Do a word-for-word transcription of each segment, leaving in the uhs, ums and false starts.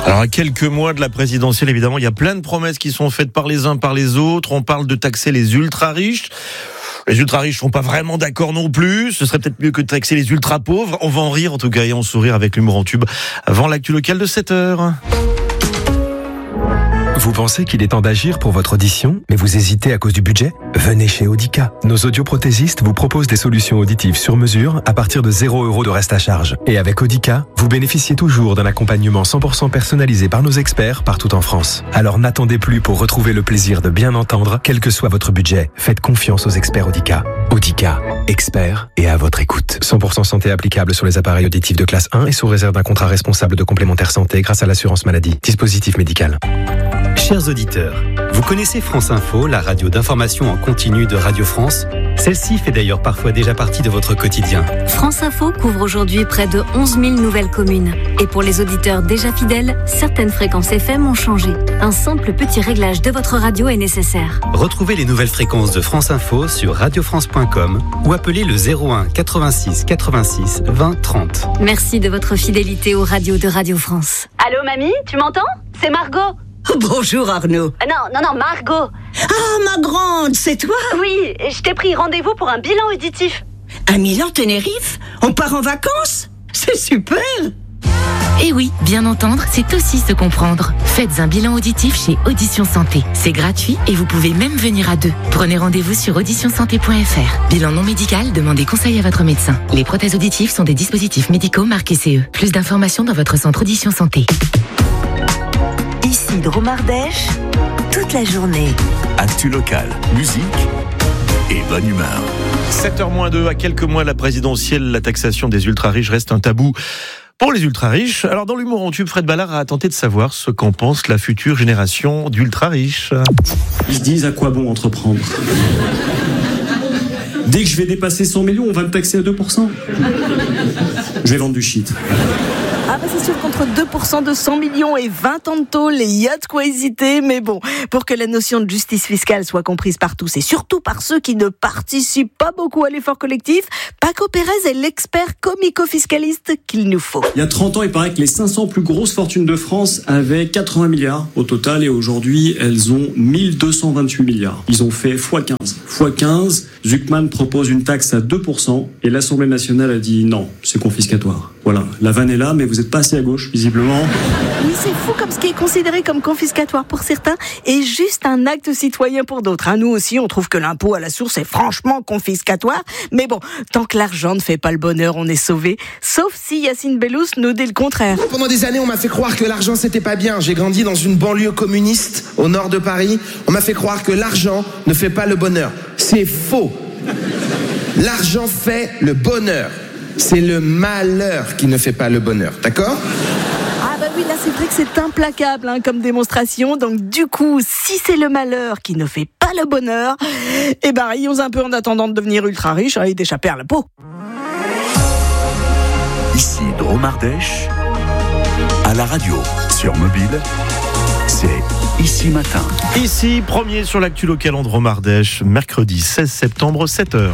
Alors, à quelques mois de la présidentielle, évidemment, il y a plein de promesses qui sont faites par les uns, par les autres. On parle de taxer les ultra-riches. Les ultra-riches sont pas vraiment d'accord non plus. Ce serait peut-être mieux que de taxer les ultra-pauvres. On va en rire, en tout cas, et en sourire avec l'humour en tube avant l'actu locale de sept heures. Vous pensez qu'il est temps d'agir pour votre audition, mais vous hésitez à cause du budget ? Venez chez Audica. Nos audioprothésistes vous proposent des solutions auditives sur mesure à partir de zéro euro de reste à charge. Et avec Audica, vous bénéficiez toujours d'un accompagnement cent pour cent personnalisé par nos experts partout en France. Alors n'attendez plus pour retrouver le plaisir de bien entendre, quel que soit votre budget. Faites confiance aux experts Audica. Audica, experts et à votre écoute. cent pour cent santé applicable sur les appareils auditifs de classe un et sous réserve d'un contrat responsable de complémentaire santé grâce à l'assurance maladie. Dispositif médical. Chers auditeurs, vous connaissez France Info, la radio d'information en continu de Radio France ? Celle-ci fait d'ailleurs parfois déjà partie de votre quotidien. France Info couvre aujourd'hui près de onze mille nouvelles communes. Et pour les auditeurs déjà fidèles, certaines fréquences F M ont changé. Un simple petit réglage de votre radio est nécessaire. Retrouvez les nouvelles fréquences de France Info sur radio france point com ou appelez le zéro un quatre-vingt-six quatre-vingt-six vingt trente. Merci de votre fidélité aux radios de Radio France. Allô mamie, tu m'entends ? C'est Margot. Bonjour Arnaud. Euh, non, non, non, Margot. Ah, ma grande, c'est toi ? Oui, je t'ai pris rendez-vous pour un bilan auditif. À Milan-Tenerife ? On part en vacances ? C'est super ! Eh oui, bien entendre, c'est aussi se comprendre. Faites un bilan auditif chez Audition Santé. C'est gratuit et vous pouvez même venir à deux. Prenez rendez-vous sur audition santé point f r. Bilan non médical, demandez conseil à votre médecin. Les prothèses auditives sont des dispositifs médicaux marqués C E. Plus d'informations dans votre centre Audition Santé. Ici Dromardèche, toute la journée. Actu locale, musique et bonne humeur. sept heures moins deux, à quelques mois de la présidentielle, la taxation des ultra-riches reste un tabou pour les ultra-riches. Alors dans l'humour en tube, Fred Ballard a tenté de savoir ce qu'en pense la future génération d'ultra-riches. Ils se disent à quoi bon entreprendre. Dès que je vais dépasser cent millions, on va me taxer à deux pour cent. Je vais vendre du shit. Ah bah c'est sûr qu'entre deux pour cent de cent millions et vingt ans de tôle, il y a de quoi hésiter, mais bon, pour que la notion de justice fiscale soit comprise par tous et surtout par ceux qui ne participent pas beaucoup à l'effort collectif, Paco Pérez est l'expert comico-fiscaliste qu'il nous faut. Il y a trente ans, il paraît que les cinq cents plus grosses fortunes de France avaient quatre-vingts milliards au total et aujourd'hui, elles ont mille deux cent vingt-huit milliards. Ils ont fait fois quinze. fois quinze, Zuckman propose une taxe à deux pour cent et l'Assemblée nationale a dit non, c'est confiscatoire. Voilà, la vanne est là, mais vous n'êtes pas assez à gauche, visiblement. Oui, c'est fou comme ce qui est considéré comme confiscatoire pour certains est juste un acte citoyen pour d'autres. Hein, nous aussi, on trouve que l'impôt à la source est franchement confiscatoire. Mais bon, tant que l'argent ne fait pas le bonheur, on est sauvé. Sauf si Yacine Bellous nous dit le contraire. Pendant des années, on m'a fait croire que l'argent, c'était pas bien. J'ai grandi dans une banlieue communiste au nord de Paris. On m'a fait croire que l'argent ne fait pas le bonheur. C'est faux. L'argent fait le bonheur. C'est le malheur qui ne fait pas le bonheur, d'accord ? Ah bah oui, là c'est vrai que c'est implacable hein, comme démonstration. Donc du coup, si c'est le malheur qui ne fait pas le bonheur, eh ben rions un peu en attendant de devenir ultra riche hein, et d'échapper à l'impôt. Ici Dromardèche, à la radio, sur mobile, c'est Ici Matin. Ici, premier sur l'actu locale en Dromardèche, mercredi seize septembre, sept heures.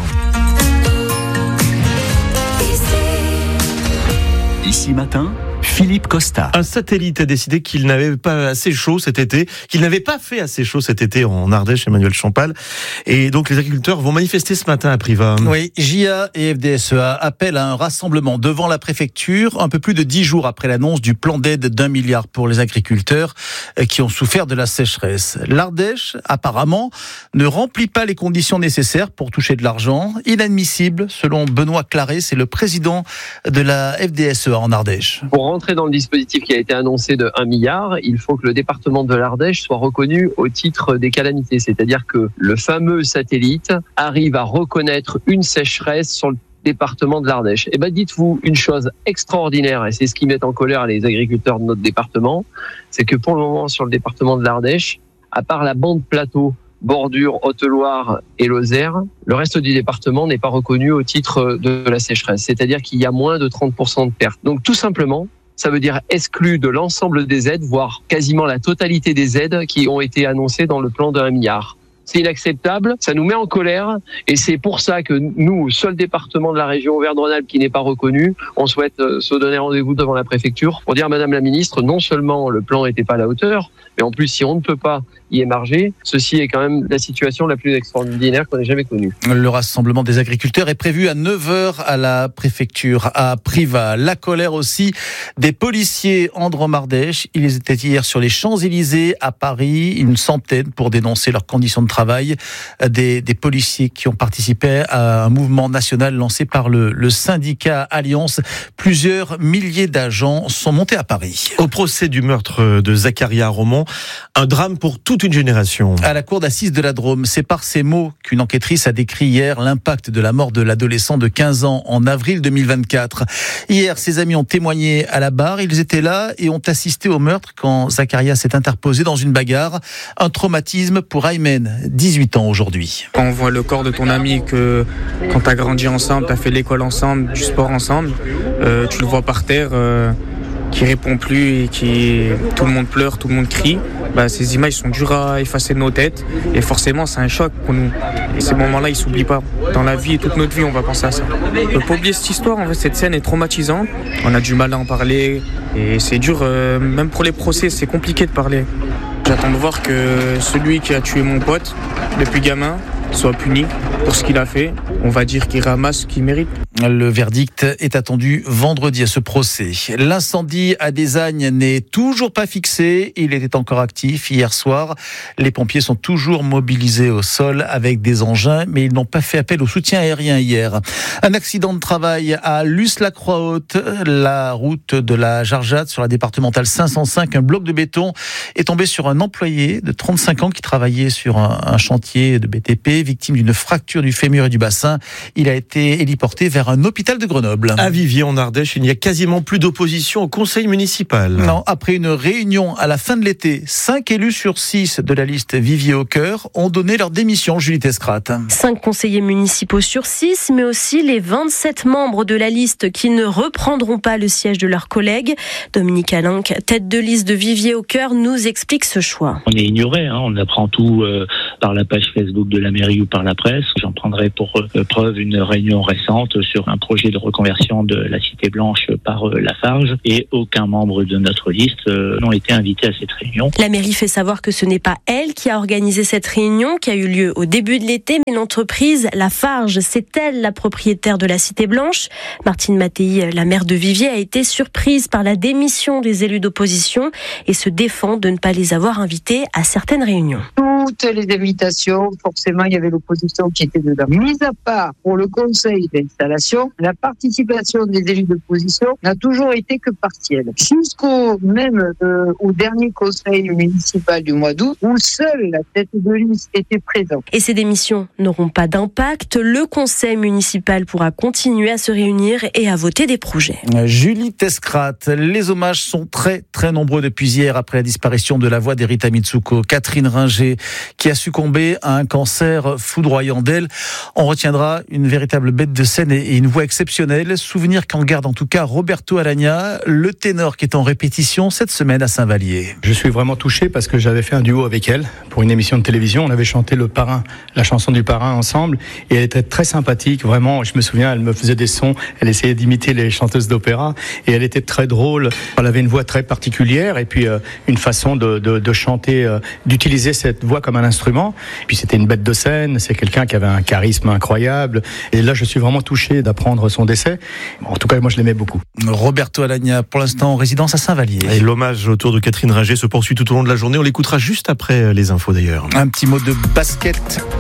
Ici Matin, Philippe Costa. Un satellite a décidé qu'il n'avait pas assez chaud cet été, qu'il n'avait pas fait assez chaud cet été en Ardèche, Emmanuel Champal. Et donc les agriculteurs vont manifester ce matin à Privas. Oui, J A et F D S E A appellent à un rassemblement devant la préfecture un peu plus de dix jours après l'annonce du plan d'aide d'un milliard pour les agriculteurs qui ont souffert de la sécheresse. L'Ardèche, apparemment, ne remplit pas les conditions nécessaires pour toucher de l'argent. Inadmissible, selon Benoît Claret, c'est le président de la F D S E A en Ardèche. Pour rentrer dans le dispositif qui a été annoncé de un milliard, il faut que le département de l'Ardèche soit reconnu au titre des calamités. C'est-à-dire que le fameux satellite arrive à reconnaître une sécheresse sur le département de l'Ardèche. Et ben, dites-vous une chose extraordinaire, et c'est ce qui met en colère les agriculteurs de notre département, c'est que pour le moment, sur le département de l'Ardèche, à part la bande plateau, Bordure, Haute-Loire et Lozère, le reste du département n'est pas reconnu au titre de la sécheresse. C'est-à-dire qu'il y a moins de trente pour cent de pertes. Donc tout simplement, ça veut dire exclu de l'ensemble des aides, voire quasiment la totalité des aides qui ont été annoncées dans le plan de un milliard. C'est inacceptable, ça nous met en colère et c'est pour ça que nous, seul département de la région Auvergne-Rhône-Alpes qui n'est pas reconnu, on souhaite se donner rendez-vous devant la préfecture pour dire à Madame la Ministre, non seulement le plan n'était pas à la hauteur, mais en plus si on ne peut pas y émarger, ceci est quand même la situation la plus extraordinaire qu'on ait jamais connue. Le rassemblement des agriculteurs est prévu à neuf heures à la préfecture à Privas. La colère aussi des policiers Andromardèche. Ils étaient hier sur les Champs-Élysées à Paris, une centaine pour dénoncer leurs conditions de travail. Des, des policiers qui ont participé à un mouvement national lancé par le, le syndicat Alliance. Plusieurs milliers d'agents sont montés à Paris. Au procès du meurtre de Zacharia Romand, un drame pour toute une génération. À la cour d'assises de la Drôme, c'est par ces mots qu'une enquêtrice a décrit hier l'impact de la mort de l'adolescent de quinze ans en avril deux mille vingt-quatre. Hier, ses amis ont témoigné à la barre. Ils étaient là et ont assisté au meurtre quand Zacharia s'est interposé dans une bagarre. Un traumatisme pour Aymen, dix-huit ans aujourd'hui. Quand on voit le corps de ton ami, que quand t'as grandi ensemble, t'as fait l'école ensemble, du sport ensemble, euh, tu le vois par terre, euh, qui répond plus et qui tout le monde pleure, tout le monde crie. Bah, ces images sont dures à effacer de nos têtes et forcément c'est un choc pour nous. Et ces moments-là, ils s'oublient pas. Dans la vie et toute notre vie, on va penser à ça. On peut pas oublier cette histoire. En fait, cette scène est traumatisante. On a du mal à en parler et c'est dur. Euh, même pour les procès, c'est compliqué de parler. J'attends de voir que celui qui a tué mon pote depuis gamin soit puni pour ce qu'il a fait. On va dire qu'il ramasse ce qu'il mérite. Le verdict est attendu vendredi à ce procès. L'incendie à Desagnes n'est toujours pas fixé. Il était encore actif hier soir. Les pompiers sont toujours mobilisés au sol avec des engins, mais ils n'ont pas fait appel au soutien aérien hier. Un accident de travail à Luce-la-Croix-Haute. La route de la Jarjade sur la départementale cinq cent cinq, un bloc de béton est tombé sur un employé de trente-cinq ans qui travaillait sur un, un chantier de B T P, victime d'une fracture du fémur et du bassin. Il a été héliporté vers un hôpital de Grenoble. À Viviers, en Ardèche, il n'y a quasiment plus d'opposition au conseil municipal. Non, après une réunion à la fin de l'été, cinq élus sur six de la liste Viviers au cœur ont donné leur démission. Julie Tescrat. Cinq conseillers municipaux sur six, mais aussi les vingt-sept membres de la liste qui ne reprendront pas le siège de leurs collègues. Dominique Alinck, tête de liste de Viviers au cœur, nous explique ce choix. On est ignoré, hein, on apprend tout euh, par la page Facebook de la mairie ou par la presse. J'en prendrai pour euh, preuve une réunion récente sur un projet de reconversion de la Cité Blanche par euh, Lafarge et aucun membre de notre liste euh, n'ont été invités à cette réunion. La mairie fait savoir que ce n'est pas elle qui a organisé cette réunion qui a eu lieu au début de l'été, mais l'entreprise Lafarge, c'est elle la propriétaire de la Cité Blanche. Martine Mattei, la maire de Viviers, a été surprise par la démission des élus d'opposition et se défend de ne pas les avoir invités à certaines réunions. Toutes les invitations, forcément, il y avait l'opposition qui était dedans. Mis à part pour le conseil d'installation, la participation des élus d'opposition n'a toujours été que partielle. Jusqu'au même euh, au dernier conseil municipal du mois d'août, où seule la tête de liste était présente. Et ces démissions n'auront pas d'impact. Le conseil municipal pourra continuer à se réunir et à voter des projets. Julie Tescrat, les hommages sont très très nombreux depuis hier après la disparition de la voix d'Erita Mitsuko. Catherine Ringer, qui a succombé à un cancer foudroyant d'elle. On retiendra une véritable bête de scène et une voix exceptionnelle. Souvenir qu'en garde en tout cas Roberto Alagna, le ténor qui est en répétition cette semaine à Saint-Vallier. Je suis vraiment touché parce que j'avais fait un duo avec elle pour une émission de télévision. On avait chanté le parrain, la chanson du parrain ensemble et elle était très sympathique. Vraiment, je me souviens, elle me faisait des sons, elle essayait d'imiter les chanteuses d'opéra et elle était très drôle. Elle avait une voix très particulière et puis euh, une façon de, de, de chanter, euh, d'utiliser cette voix comme un instrument. Et puis c'était une bête de scène, c'est quelqu'un qui avait un charisme incroyable. Et là, je suis vraiment touché d'apprendre son décès. En tout cas, moi, je l'aimais beaucoup. Roberto Alagna, pour l'instant en résidence à Saint-Vallier. Et l'hommage autour de Catherine Ringer se poursuit tout au long de la journée. On l'écoutera juste après les infos d'ailleurs. Un petit mot de basket.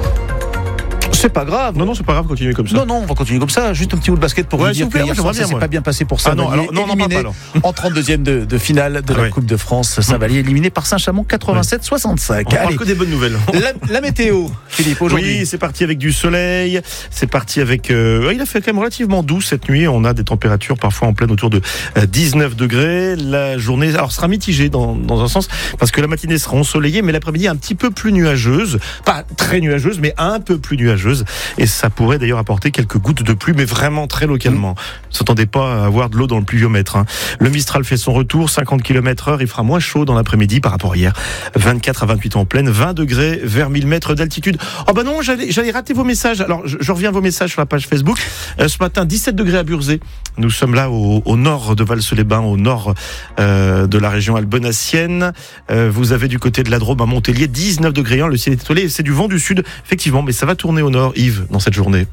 C'est pas grave. Non, non, c'est pas grave, continuez comme ça. Non, non, on va continuer comme ça. Juste un petit bout de basket pour ouais, vous dire super, que hier soir, ça s'est pas bien passé pour Saint-Vallier. Ah non, alors, non, éliminé non, non, pas, en trente-deuxième de, de finale de ah, la ouais. Coupe de France. Saint-Vallier éliminé par Saint-Chamond quatre-vingt-sept soixante-cinq. On parle que des bonnes nouvelles. La, la météo, Philippe, aujourd'hui. Oui, c'est parti avec du soleil. C'est parti avec... Euh, il a fait quand même relativement doux cette nuit. On a des températures parfois en pleine autour de dix-neuf degrés. La journée alors, sera mitigée dans, dans un sens parce que la matinée sera ensoleillée, mais l'après-midi un petit peu plus nuageuse. Pas très nuageuse, mais un peu plus nuageuse. Meuse. Et ça pourrait d'ailleurs apporter quelques gouttes de pluie, mais vraiment très localement. Mmh. Ne s'attendez pas à avoir de l'eau dans le pluviomètre. Hein. Le Mistral fait son retour, cinquante kilomètres heure. Il fera moins chaud dans l'après-midi par rapport à hier. vingt-quatre à vingt-huit en pleine, vingt degrés vers mille mètres d'altitude. Oh bah non, j'allais, j'allais rater vos messages. Alors, je, je reviens à vos messages sur la page Facebook. Euh, ce matin, dix-sept degrés à Burzet. Nous sommes là au, au nord de Valls-les-Bains, au nord euh, de la région albenacienne. Euh, vous avez du côté de la Drôme à Montpellier, dix-neuf degrés un. Le ciel est étoilé. C'est du vent du sud, effectivement, mais ça va tourner au nord, Yves, dans cette journée.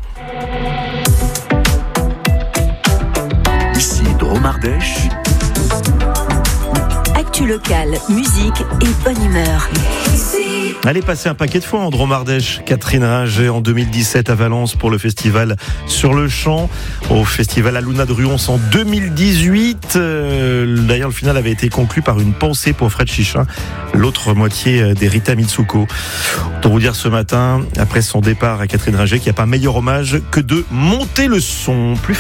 Ici, Drôme Ardèche. Actu locale, musique et bonne humeur. Allez passer un paquet de fois en Drôme Ardèche. Catherine Ringer en deux mille dix-sept à Valence pour le festival Sur le Champ. Au festival Aluna de Ruons en deux mille dix-huit. Euh, d'ailleurs, le final avait été conclu par une pensée pour Fred Chichin, l'autre moitié des Rita Mitsuko. Pour vous dire ce matin, après son départ à Catherine Ringer, qu'il n'y a pas meilleur hommage que de monter le son. Plus